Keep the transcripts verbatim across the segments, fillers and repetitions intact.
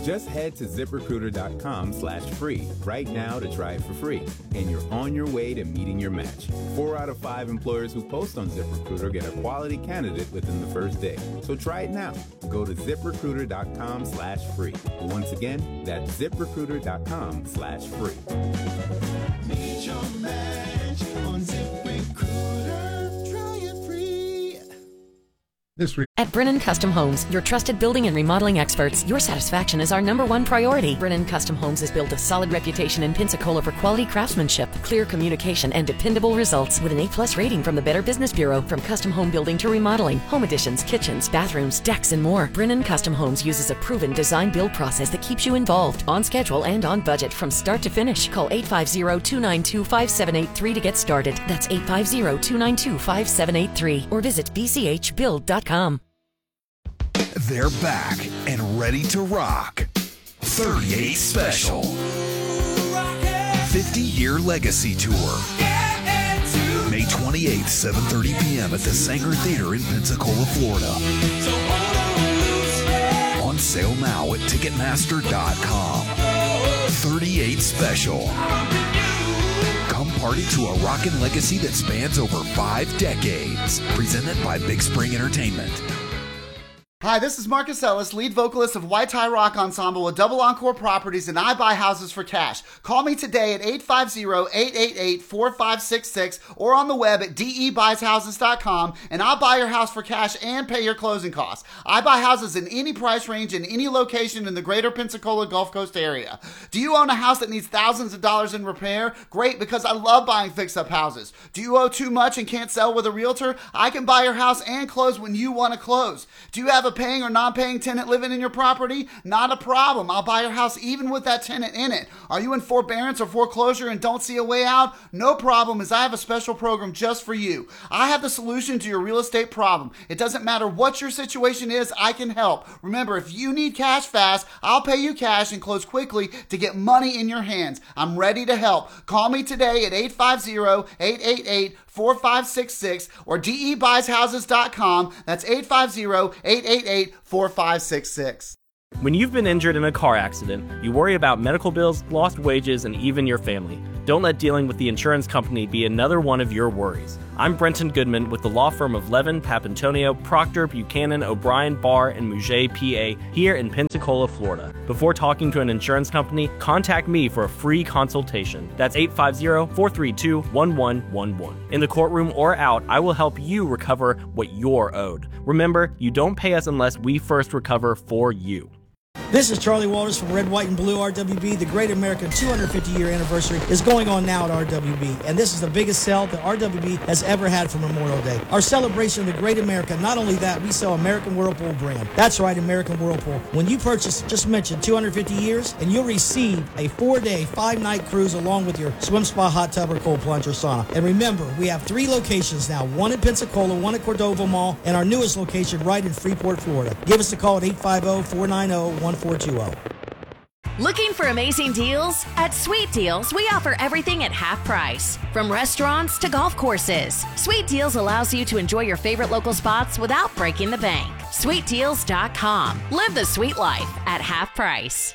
Just head to ZipRecruiter.com slash free right now to try it for free, and you're on your way to meeting your match. Four out of five employers who post on ZipRecruiter get a quality candidate within the first day. So try it now. Go to ZipRecruiter.com slash free. Once again, that's ZipRecruiter.com slash free. Meet your match on ZipRecruiter. Try it free. This re- At Brennan Custom Homes, your trusted building and remodeling experts, your satisfaction is our number one priority. Brennan Custom Homes has built a solid reputation in Pensacola for quality craftsmanship, clear communication, and dependable results with an A-plus rating from the Better Business Bureau. From custom home building to remodeling, home additions, kitchens, bathrooms, decks, and more, Brennan Custom Homes uses a proven design-build process that keeps you involved, on schedule, and on budget from start to finish. Call eight five zero, two nine two, five seven eight three to get started. That's eight five zero, two nine two, five seven eight three or visit b c h build dot com. They're back and ready to rock. thirty-eight Special. fifty-year Legacy Tour. May twenty-eighth, seven thirty p.m. at the Sanger Theater in Pensacola, Florida. On sale now at Ticketmaster dot com. thirty-eight Special. Come party to a rockin' legacy that spans over five decades. Presented by Big Spring Entertainment. Hi, this is Marcus Ellis, lead vocalist of White Tie Rock Ensemble with Double Encore Properties, and I buy houses for cash. Call me today at eight five zero, eight eight eight, four five six six or on the web at d e buys houses dot com, and I'll buy your house for cash and pay your closing costs. I buy houses in any price range in any location in the greater Pensacola Gulf Coast area. Do you own a house that needs thousands of dollars in repair? Great, because I love buying fix-up houses. Do you owe too much and can't sell with a realtor? I can buy your house and close when you want to close. Do you have a paying or non-paying tenant living in your property? Not a problem. I'll buy your house even with that tenant in it. Are you in forbearance or foreclosure and don't see a way out? No problem, as I have a special program just for you. I have the solution to your real estate problem. It doesn't matter what your situation is, I can help. Remember, if you need cash fast, I'll pay you cash and close quickly to get money in your hands. I'm ready to help. Call me today at eight five zero, eight eight eight, four five six six or d e buys houses dot com. That's eight five zero, eight eight eight, four five six six. When you've been injured in a car accident, you worry about medical bills, lost wages, and even your family. Don't let dealing with the insurance company be another one of your worries. I'm Brenton Goodman with the law firm of Levin, Papantonio, Proctor, Buchanan, O'Brien, Barr, and Mouget, P A, here in Pensacola, Florida. Before talking to an insurance company, contact me for a free consultation. That's eight five zero, four three two, one one one one. In the courtroom or out, I will help you recover what you're owed. Remember, you don't pay us unless we first recover for you. This is Charlie Walters from Red, White, and Blue R W B. The Great American two hundred fifty year anniversary is going on now at R W B, and this is the biggest sale that R W B has ever had for Memorial Day. Our celebration of the Great American, not only that, we sell American Whirlpool brand. That's right, American Whirlpool. When you purchase, just mention two hundred fifty years, and you'll receive a four-day, five-night cruise along with your swim spa, hot tub, or cold plunge or sauna. And remember, we have three locations now, one in Pensacola, one at Cordova Mall, and our newest location right in Freeport, Florida. Give us a call at eight five zero, four nine zero, one four two zero. Looking for amazing deals? At Sweet Deals, we offer everything at half price. From restaurants to golf courses, Sweet Deals allows you to enjoy your favorite local spots without breaking the bank. sweet deals dot com. Live the sweet life at half price.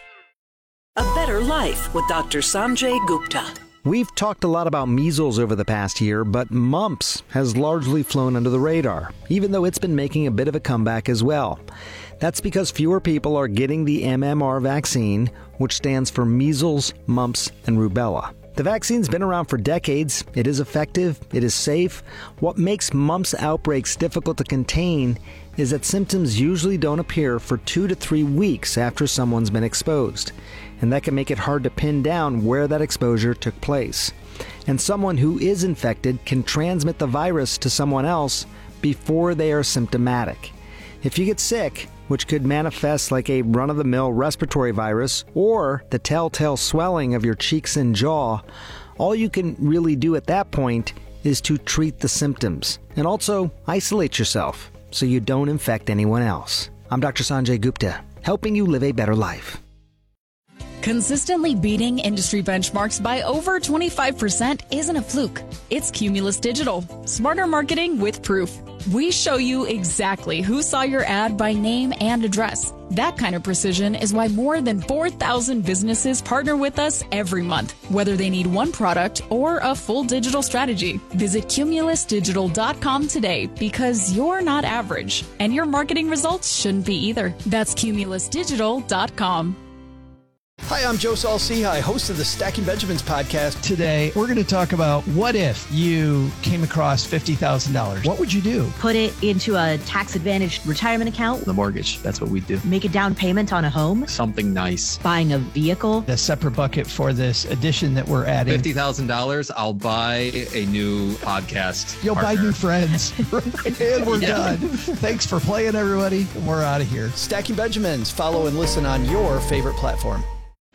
A Better Life with Doctor Sanjay Gupta. We've talked a lot about measles over the past year, but mumps has largely flown under the radar, even though it's been making a bit of a comeback as well. That's because fewer people are getting the M M R vaccine, which stands for measles, mumps, and rubella. The vaccine's been around for decades. It is effective. It is safe. What makes mumps outbreaks difficult to contain is that symptoms usually don't appear for two to three weeks after someone's been exposed. And that can make it hard to pin down where that exposure took place. And someone who is infected can transmit the virus to someone else before they are symptomatic. If you get sick, which could manifest like a run-of-the-mill respiratory virus or the telltale swelling of your cheeks and jaw, all you can really do at that point is to treat the symptoms and also isolate yourself so you don't infect anyone else. I'm Doctor Sanjay Gupta, helping you live a better life. Consistently beating industry benchmarks by over twenty-five percent isn't a fluke. It's Cumulus Digital. Smarter marketing with proof. We show you exactly who saw your ad by name and address. That kind of precision is why more than four thousand businesses partner with us every month, whether they need one product or a full digital strategy. Visit cumulus digital dot com today because you're not average, and your marketing results shouldn't be either. That's cumulus digital dot com. Hi, I'm Joe Saul-Sehy, host of the Stacking Benjamins podcast. Today, we're going to talk about what if you came across fifty thousand dollars? What would you do? Put it into a tax-advantaged retirement account. The mortgage, that's what we do. Make a down payment on a home. Something nice. Buying a vehicle. A separate bucket for this addition that we're adding. fifty thousand dollars, I'll buy a new podcast You'll partner. buy new friends. And we're Yeah. done. Thanks for playing, everybody. We're out of here. Stacking Benjamins. Follow and listen on your favorite platform.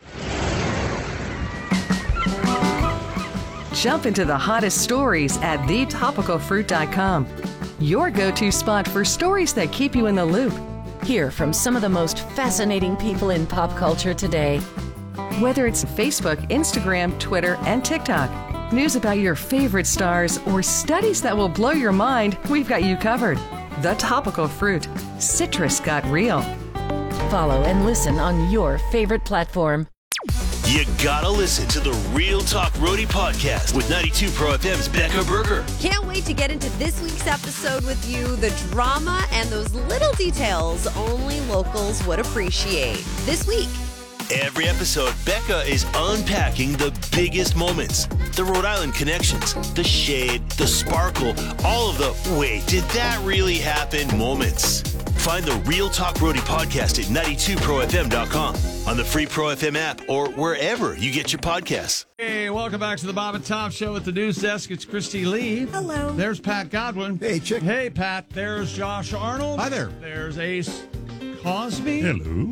Jump into the hottest stories at the topical fruit dot com. Your go-to spot for stories that keep you in the loop. Hear from some of the most fascinating people in pop culture today. Whether it's Facebook, Instagram, Twitter, and TikTok, news about your favorite stars, or studies that will blow your mind, we've got you covered. The Topical Fruit. Citrus got real. Follow and listen on your favorite platform. You gotta listen to the Real Talk Roadie podcast with ninety-two Pro F M's Becca Berger. Can't wait to get into this week's episode with you. The drama and those little details only locals would appreciate. This week. Every episode, Becca is unpacking the biggest moments, the Rhode Island connections, the shade, the sparkle, all of the wait, did that really happen moments. Find the Real Talk Roadie podcast at ninety-two pro f m dot com, on the free Pro F M app, or wherever you get your podcasts. Hey, welcome back to the Bob and Tom Show at the News Desk. It's Christy Lee. Hello. There's Pat Godwin. Hey, Chick. Hey, Pat. There's Josh Arnold. Hi there. There's Ace Cosby. Hello.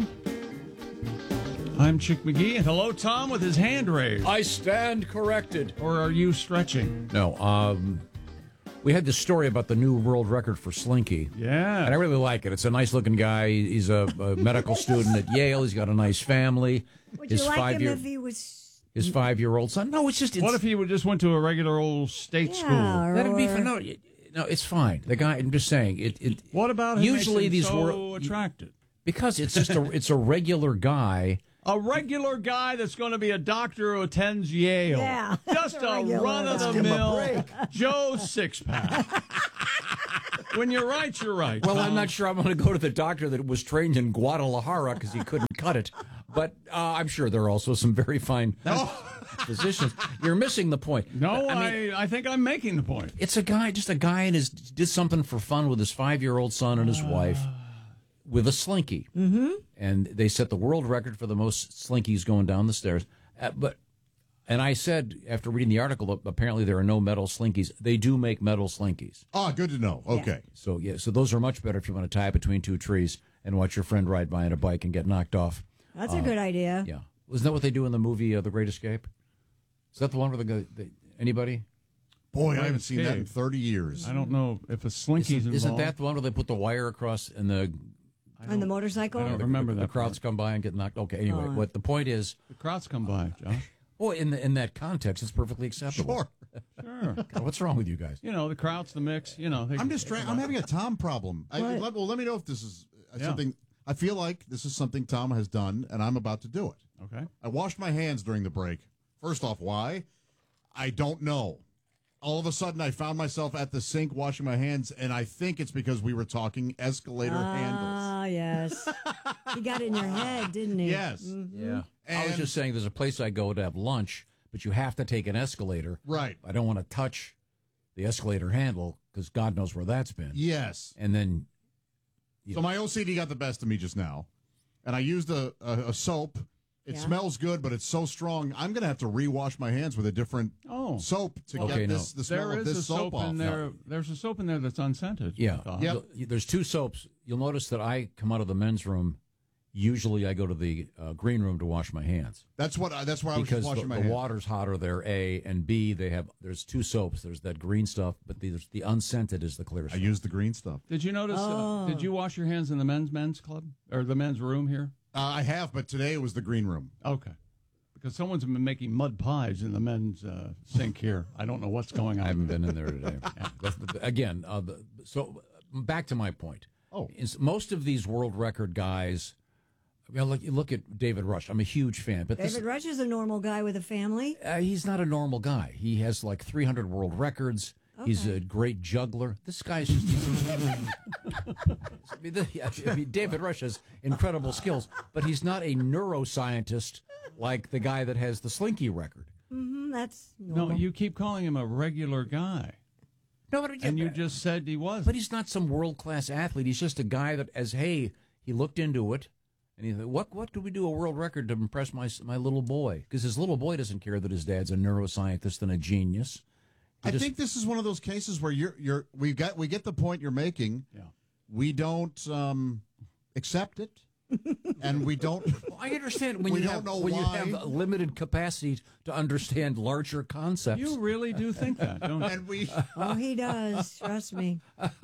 I'm Chick McGee. And hello, Tom, with his hand raised. I stand corrected. Or are you stretching? No, um... we had this story about the new world record for Slinky. Yeah. And I really like it. It's a nice-looking guy. He's a, a medical student at Yale. He's got a nice family. Would His you like him five-year- if he was... His five-year-old son. No, it's just... It's, What if he would just went to a regular old state Yeah, school? That'd be or- fun. No, it- no, it's fine. The guy, I'm just saying. It, it, What about him usually makes him these so wor- attracted? Because it's just a, it's a regular guy. A regular guy that's going to be a doctor who attends Yale. Yeah. Just a Regular. run-of-the-mill Joe Sixpack. When you're right, you're right. Well, I'm Tom. not sure I'm going to go to the doctor that was trained in Guadalajara because he couldn't cut it. But uh, I'm sure there are also some very fine physicians. You're missing the point. No, I I, mean, I, think I'm making the point. it's a guy, just a guy, and his did something for fun with his five-year-old son and his wife with a slinky. Mm-hmm. And they set the world record for the most slinkies going down the stairs. Uh, but and I said after reading the article, that apparently there are no metal slinkies. They do make metal slinkies. Ah, good to know. Okay. So yeah, so those are much better if you want to tie it between two trees and watch your friend ride by on a bike and get knocked off. That's Uh, a good idea. Yeah, isn't that what they do in the movie uh, The Great Escape? Is that the one where the guy? They, anybody? Boy, Great I haven't seen that in Escape. thirty years. I don't know if a slinky's Isn't, involved. isn't that the one where they put the wire across and the On the motorcycle? I don't remember the, that the crowds come by and get knocked? Okay, anyway, Oh. what the point is? The crowds come by, Josh. Well, in the, in that context, it's perfectly acceptable. Sure. Sure. God, what's wrong with you guys? You know, the crowds, the mix, you know. They, I'm just trying. I'm having a Tom problem. I, What? let, well, let me know if this is uh, Yeah. something. I feel like this is something Tom has done, and I'm about to do it. Okay. I washed my hands during the break. First off, why? I don't know. All of a sudden, I found myself at the sink washing my hands, and I think it's because we were talking escalator handles. Ah, yes. He got it in your head, didn't he? Yes. Mhm. Yeah. I was And- just saying there's a place I go to have lunch, but you have to take an escalator. Right. I don't want to touch the escalator handle because God knows where that's been. Yes. And then, So my O C D got the best of me just now, and I used a, a, a soap. It Yeah. smells good, but it's so strong. I'm going to have to rewash my hands with a different Oh. soap to Okay, get no. this the smell There of is this a soap, off. in there. There's a soap in there that's unscented. yeah. Uh, Yep. So, there's two soaps. You'll notice that I come out of the men's room. Usually I go to the uh, green room to wash my hands. That's what. I, that's where I was Because just the, washing my the hands. water's hotter there, A, and B, they have, there's two soaps. There's that green stuff, but there's the unscented is the clear I stuff. used the green stuff. Did you notice? Oh. Uh, did you wash your hands in the men's men's club or the men's room here? Uh, I have, but today it was the green room. Okay. Because someone's been making mud pies in the men's uh, sink here. I don't know what's going on. I haven't been in there today. Yeah. That's, again, uh, the, so back to my point. Oh, is most of these world record guys. Well, look, look at David Rush. I'm a huge fan, but David this, Rush is a normal guy with a family. uh, he's not a normal guy. He has like three hundred world records. Okay. He's a great juggler. This guy's just. I mean, the, I mean, David Rush has incredible skills, but he's not a neuroscientist like the guy that has the Slinky record. Mm-hmm, that's No, normal. you keep calling him a regular guy. No, but and you just said he was. But he's not some world class athlete. He's just a guy that, as hey, he looked into it, and he thought, what what could we do a world record to impress my my little boy? Because his little boy doesn't care that his dad's a neuroscientist and a genius. He I just- think this is one of those cases where you're you're we got we get the point you're making. Yeah. We don't um, accept it, and we don't. Well, I understand when we you don't have know when why. you have limited capacity to understand larger concepts. You really do think that, don't you? And we. Oh, he does. Trust me.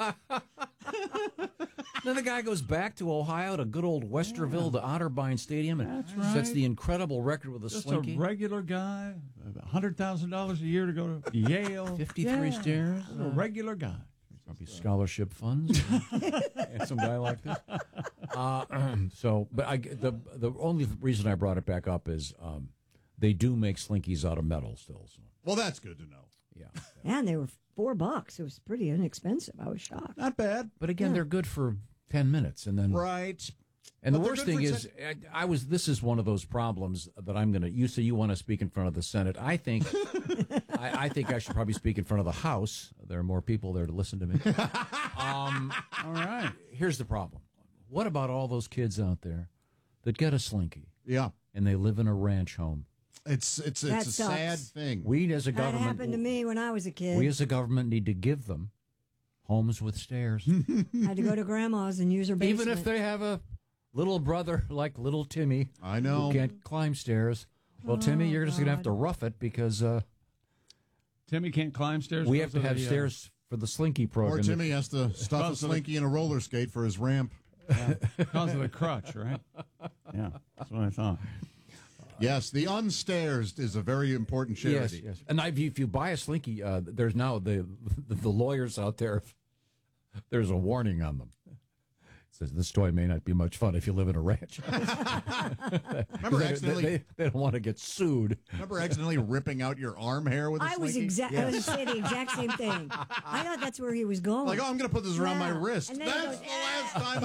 Then the guy goes back to Ohio to good old Westerville, to Otterbein Stadium, and That's right. sets the incredible record with a Just slinky. a regular guy, one hundred thousand dollars a year to go to Yale. fifty-three Yeah. stairs. A regular guy. Probably scholarship funds. And some guy like this. Uh, so, but I, the the only reason I brought it back up is um, they do make slinkies out of metal still. So. Well, that's good to know. Yeah. And they were four bucks. It was pretty inexpensive. I was shocked. Not bad. But again, Yeah. they're good for ten minutes, and then Right. And But the they're worst good thing for is, I, I was. This is one of those problems that I'm going to. You say you want to speak in front of the Senate. I think. I, I think I should probably speak in front of the House. There are more people there to listen to me. Um, all right. Here's the problem. What about all those kids out there that get a slinky? Yeah. And they live in a ranch home. It's it's That it's a sucks. sad thing. We as a That government. happened to me when I was a kid. We as a government need to give them homes with stairs. I had to go to grandma's and use her basement. Even if they have a little brother like little Timmy. I know. Who can't climb stairs. Well, Timmy, you're just going to have to rough it because uh, Timmy can't climb stairs. we have because to of have the, uh, stairs for the Slinky program. Or Timmy has to stuff a Because of the- slinky in a roller skate for his ramp. because of the crutch, right? Yeah, that's what I thought. Yes, the unstairs is a very important charity. Yes, yes. And I, if you buy a Slinky, uh, there's now the, the the lawyers out there. There's a warning on them. It says this toy may not be much fun if you live in a ranch. Remember they, accidentally? they, they don't want to get sued. Remember accidentally ripping out your arm hair with a I was slinky? exact. I was going to say the exact same thing. I thought that's where he was going. Like, oh, I'm going to put this around my Yeah. wrist. And then he That's goes, the last time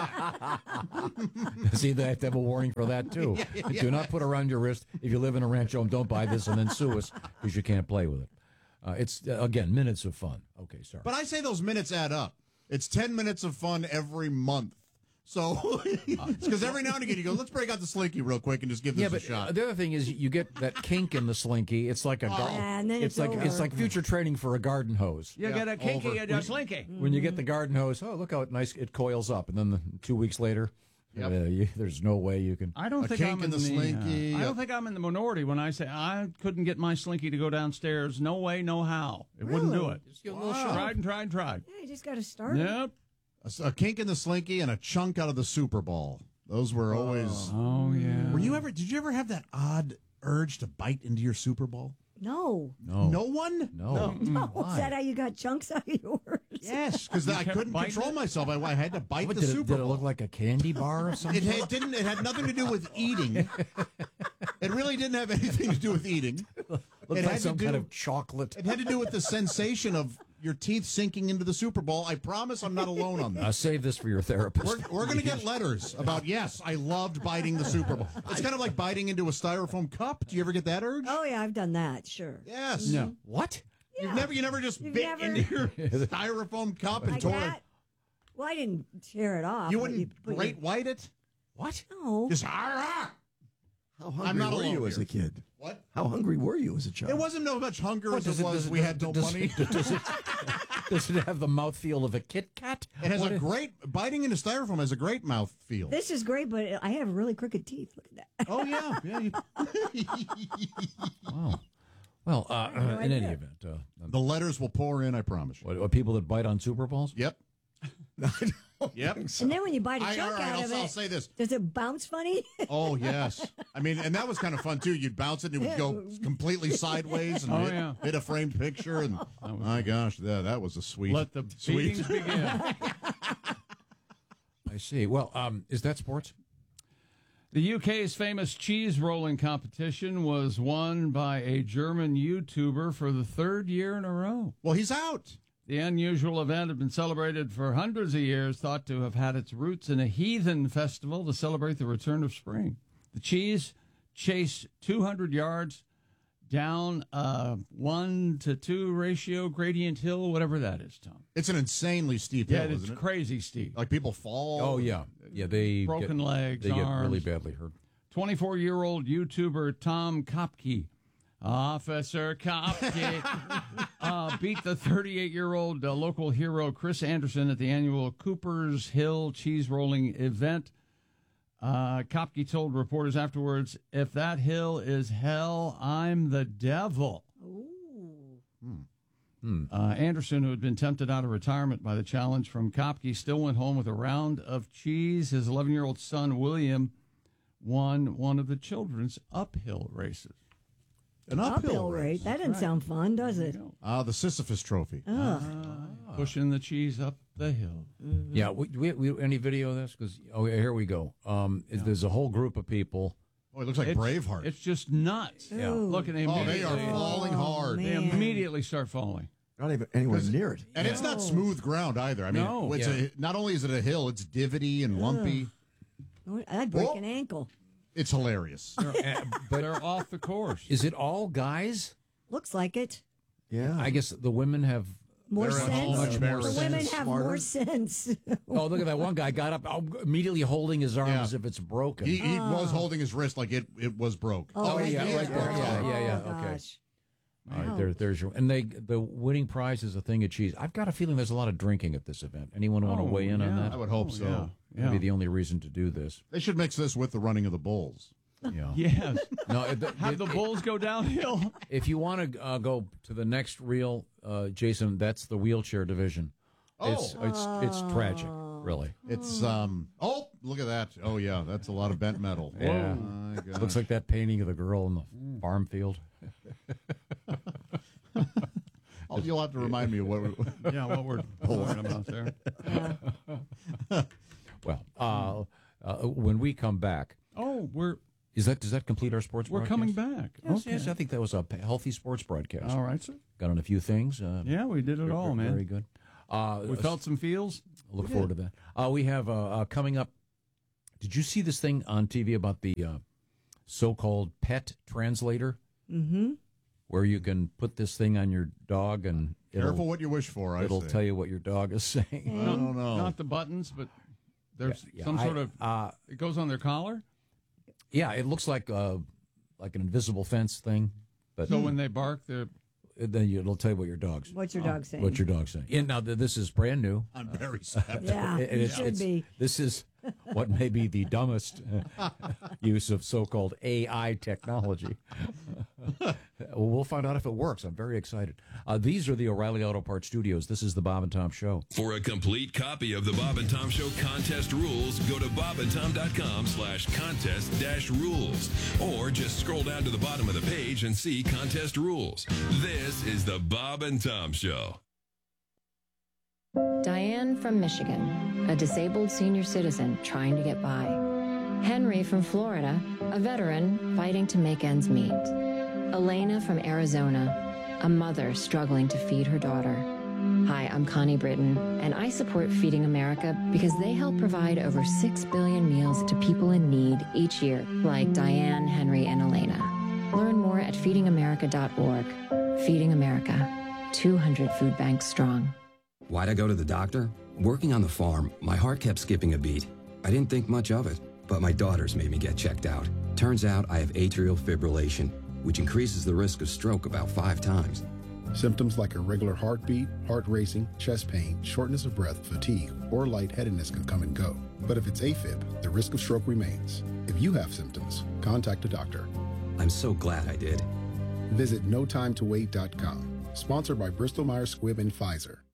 I do that. See, they have to have a warning for that too. Yeah, yeah, Do not put around your wrist if you live in a ranch home. Don't buy this and then sue us because you can't play with it. Uh, it's uh, again minutes of fun. Okay, sorry. But I say those minutes add up. It's ten minutes of fun every month. So, because every now and again you go, let's break out the slinky real quick and just give this Yeah, a but shot. uh, the other thing is you get that kink in the slinky. It's like a gar- Yeah, and then it's, it's like over. it's like future training for a garden hose. You get a kinky Over. and a slinky. When you get the garden hose, oh look how nice it coils up, and then the, two weeks later, Yep. uh, you, there's no way you can. I don't A think kink I'm in the slinky. Uh, I don't think I'm in the minority when I say I couldn't get my slinky to go downstairs. No way, no how. It wouldn't do Really? it. Just give it a little shot. Tried and tried and tried. Yeah, you just got to start. it. Yep. A, a kink in the slinky and a chunk out of the Super Bowl. Those were always. Oh yeah. Were you ever? Did you ever have that odd urge to bite into your Super Bowl? No. No, No one. no, No. Why? Is that how you got chunks out of yours? Yes, because I kept couldn't biting control it? myself. I, I had to bite What, the did, it, Super did it Bowl. look like a candy bar or something? It had, didn't. It had nothing to do with eating. It really didn't have anything to do with eating. Looked it like had to some do- kind of chocolate. It had to do with the sensation of your teeth sinking into the Super Bowl. I promise I'm not alone on Uh, this. save this for your therapist. We're, we're going to get letters about, yes, I loved biting the Super Bowl. It's kind of like biting into a styrofoam cup. Do you ever get that urge? Oh, yeah, I've done that, sure. Yes. No. What? You've never, you never just You've bit never- into your styrofoam cup and Like tore that? Well, I didn't tear it off. it. You but wouldn't put great your- white it? What? No. Just, ah, How hungry I'm not were alone you as here. a kid? What? How hungry were you as a child? It wasn't no much hunger What, as it was we had no does, money. Does it, does it have the mouthfeel of a Kit Kat? It has What a is- great, biting into styrofoam has a great mouth feel. This is great, but I have really crooked teeth. Look at that. Oh, yeah. yeah you, Wow. Well, uh, no uh, in any idea. event, uh, the letters will pour in, I promise you. what, what people that bite on Super Bowls? Yep. Yep. And then when you bite a I- chunk all right, out I'll- of it, I'll say this. does it bounce funny? Oh, yes. I mean, and that was kind of fun, too. You'd bounce it and it would go completely sideways and Oh, hit, yeah. hit a framed picture. And my gosh, that, that was a sweet. Let the sweet. beatings begin. I see. Well, um, is that sports? The U K's famous cheese rolling competition was won by a German YouTuber for the third year in a row. Well, he's out. The unusual event had been celebrated for hundreds of years, thought to have had its roots in a heathen festival to celebrate the return of spring. The cheese chased two hundred yards down a one to two ratio gradient hill, whatever that is, Tom. It's an insanely steep Yeah, hill, it's isn't it? crazy steep. Like people fall. Oh, yeah. Yeah, they Broken get, legs, They arms. get really badly hurt. twenty-four-year-old YouTuber Tom Kopke, Officer Kopke, uh, beat the thirty-eight-year-old uh, local hero Chris Anderson at the annual Cooper's Hill cheese rolling event. Uh, Kopke told reporters afterwards, "If that hill is hell, I'm the devil." Hmm. Uh, Anderson, who had been tempted out of retirement by the challenge from Kopke, still went home with a round of cheese. His eleven-year-old son, William, won one of the children's uphill races. An Uphill race. That doesn't sound fun, does it? Ah, the Sisyphus Trophy. Ugh. Pushing the cheese up the hill. Yeah, we, we, we any video of this? Because oh, yeah, here we go. Um, There's a whole group of people. Oh, it looks like It's- Braveheart. It's just nuts. Yeah. Look, and they Oh, they are immediately- falling hard. They man. immediately start falling. Not even anywhere near it. And it's not smooth ground either. I mean, No. it's Yeah. a, not only is it a hill, it's divotty and lumpy. I'd break Whoa. an ankle. It's hilarious. But they're off the course. Is it all guys? Looks like it. Yeah. I guess the women have More They're at sense. home much the more women sense, have smarter. more sense. Oh, look at that one guy got up oh, immediately holding his arm Yeah. as if it's broken. He, he was holding his wrist like it, it was broke. Oh, right yeah, there. right there. Yeah, yeah, yeah. Oh, Okay. gosh. All right, there, there's your and they the winning prize is a thing of cheese. I've got a feeling there's a lot of drinking at this event. Anyone want to Oh, weigh in on yeah. that? I would hope Oh, so. yeah. That'd be the only reason to do this. They should mix this with the running of the bulls. Yeah. Yes. No, it- it- Have the bulls go downhill. if you want to uh, go to the next reel, uh, Jason, that's the wheelchair division. It's Oh. it's it's tragic, really. It's um. Oh, look at that. Oh yeah, that's a lot of bent metal. Yeah. Oh, my gosh. Looks like that painting of the girl in the farm field. Oh, you'll have to remind me of what. We, Yeah, what we're talking about there. Well, uh, uh, when we come back, Oh, we're is that does that complete our sports? we're broadcast? coming back. Yes, Okay. yes, I think that was a p- healthy sports broadcast. All right, sir. Got on a few things. Uh, Yeah, we did it very- all, man. Very good. Uh, We felt some feels. Look forward to that. Uh, we have uh, uh, coming up. Did you see this thing on T V about the uh, so-called pet translator? Mm-hmm. Where you can put this thing on your dog and it'll, careful what you wish for. I it'll say. tell you what your dog is saying. I don't know. Not the buttons, but there's Yeah, yeah, some I- sort of. uh, it goes on their collar. Yeah, it looks like uh, like an invisible fence thing, but So when they bark, they're. then you, it'll tell you what your dog's What's your dog saying? what your dog's saying. And now th- this is brand new. I'm very sad. Yeah, And you it's- should it's- be. This is what may be the dumbest uh, use of so-called A I technology. Well, we'll find out if it works. I'm very excited. Uh, these are the O'Reilly Auto Parts Studios. This is the Bob and Tom Show. For a complete copy of the Bob and Tom Show contest rules, go to bobandtom.com slash contest dash rules. Or just scroll down to the bottom of the page and see contest rules. This is the Bob and Tom Show. Diane from Michigan, a disabled senior citizen trying to get by. Henry from Florida, a veteran fighting to make ends meet. Elena from Arizona, a mother struggling to feed her daughter. Hi, I'm Connie Britton, and I support Feeding America because they help provide over six billion meals to people in need each year, like Diane, Henry, and Elena. Learn more at feeding america dot org. Feeding America, two hundred food banks strong. Why'd I go to the doctor? Working on the farm, my heart kept skipping a beat. I didn't think much of it, but my daughters made me get checked out. Turns out I have atrial fibrillation, which increases the risk of stroke about five times. Symptoms like irregular heartbeat, heart racing, chest pain, shortness of breath, fatigue, or lightheadedness can come and go. But if it's AFib, the risk of stroke remains. If you have symptoms, contact a doctor. I'm so glad I did. Visit no time to wait dot com. Sponsored by Bristol Myers Squibb and Pfizer.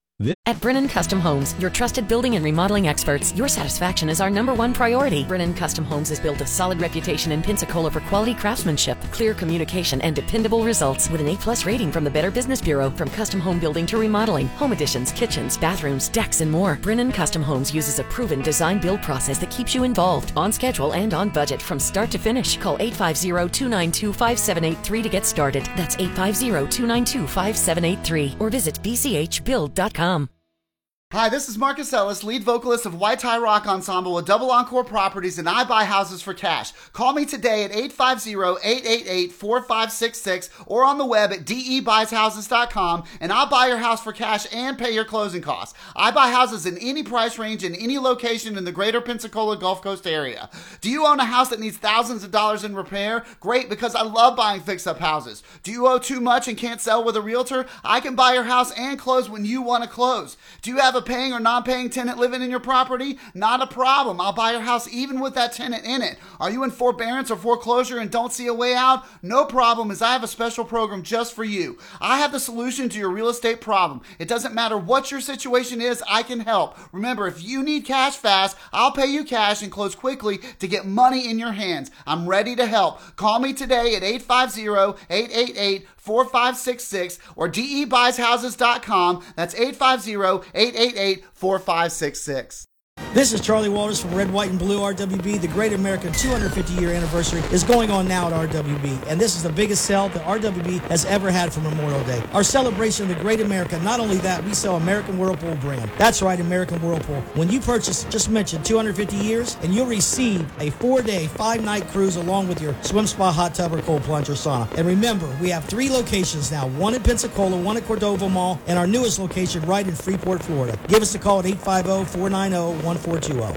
At Brennan Custom Homes, your trusted building and remodeling experts, your satisfaction is our number one priority. Brennan Custom Homes has built a solid reputation in Pensacola for quality craftsmanship, clear communication, and dependable results with an A-plus rating from the Better Business Bureau. From custom home building to remodeling, home additions, kitchens, bathrooms, decks, and more, Brennan Custom Homes uses a proven design-build process that keeps you involved, on schedule, and on budget from start to finish. Call eight five zero, two nine two, five seven eight three to get started. That's eight five zero, two nine two, five seven eight three or visit b c h build dot com. Hi, this is Marcus Ellis, lead vocalist of White Tie Rock Ensemble with Double Encore Properties, and I buy houses for cash. Call me today at eight five zero, eight eight eight, four five six six or on the web at d e buys houses dot com, and I'll buy your house for cash and pay your closing costs. I buy houses in any price range in any location in the greater Pensacola Gulf Coast area. Do you own a house that needs thousands of dollars in repair? Great, because I love buying fix-up houses. Do you owe too much and can't sell with a realtor? I can buy your house and close when you want to close. Do you have a paying or non-paying tenant living in your property? Not a problem. I'll buy your house even with that tenant in it. Are you in forbearance or foreclosure and don't see a way out? No problem, as I have a special program just for you. I have the solution to your real estate problem. It doesn't matter what your situation is, I can help. Remember, if you need cash fast, I'll pay you cash and close quickly to get money in your hands. I'm ready to help. Call me today at eight five zero, eight eight eight, four five six six or d e buys houses dot com. That's eight five zero, eight eight eight, four five six six. This is Charlie Walters from Red, White, and Blue R W B. The Great American two hundred fifty year anniversary is going on now at R W B, and this is the biggest sale that R W B has ever had for Memorial Day. Our celebration of the Great America, not only that, we sell American Whirlpool brand. That's right, American Whirlpool. When you purchase, just mention two hundred fifty years, and you'll receive a four-day, five-night cruise along with your swim spa, hot tub, or cold plunge or sauna. And remember, we have three locations now, one in Pensacola, one at Cordova Mall, and our newest location right in Freeport, Florida. Give us a call at eight five zero, four nine zero, one four two zero.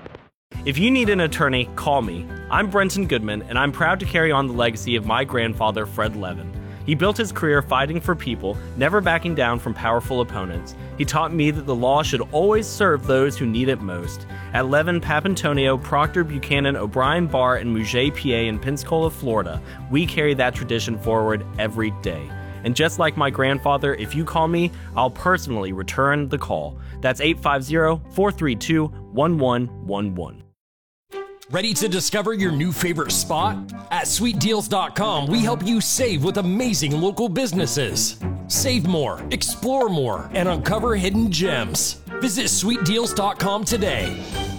If you need an attorney, call me. I'm Brenton Goodman, and I'm proud to carry on the legacy of my grandfather, Fred Levin. He built his career fighting for people, never backing down from powerful opponents. He taught me that the law should always serve those who need it most. At Levin, Papantonio, Proctor, Buchanan, O'Brien, Barr, and Mouget P A in Pensacola, Florida, we carry that tradition forward every day. And just like my grandfather, if you call me, I'll personally return the call. That's eight five zero, four three two, one one one one. Ready to discover your new favorite spot? At sweet deals dot com, we help you save with amazing local businesses. Save more, explore more, and uncover hidden gems. Visit sweet deals dot com today.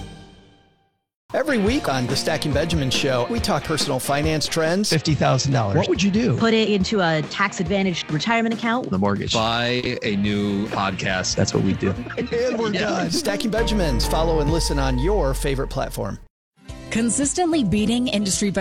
Every week on the Stacking Benjamin Show, we talk personal finance trends. fifty thousand dollars. What would you do? Put it into a tax-advantaged retirement account. The mortgage. Buy a new podcast. That's what we do. And we're done. Stacking Benjamins. Follow and listen on your favorite platform. Consistently beating industry